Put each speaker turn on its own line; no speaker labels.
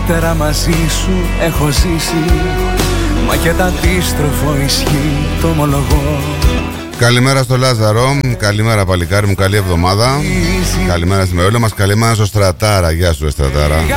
καλύτερα μαζί σου έχω ζήσει. Μα και τα αντίστροφο ισχύει, το ομολογώ.
Καλημέρα στο Λάζαρο, καλημέρα παλικάρι μου, καλή εβδομάδα. Καλημέρα στη Μεόλα μας, καλημέρα στο Στρατάρα, γεια σου Στρατάρα.